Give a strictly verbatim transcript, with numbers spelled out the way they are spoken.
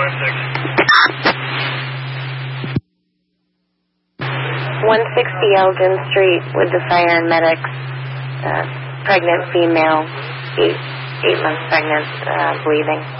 one sixty Elgin Street with the fire and medics. Uh, pregnant female, eight, eight months pregnant, uh, bleeding.